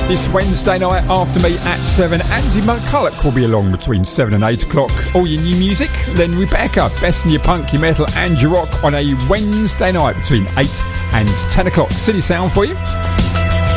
This Wednesday night after me at 7, Andy McCulloch will be along between 7 and 8 o'clock. All your new music, then Rebecca, best in your punk, your metal and your rock on a Wednesday night between 8 and 10 o'clock. City Sound for you.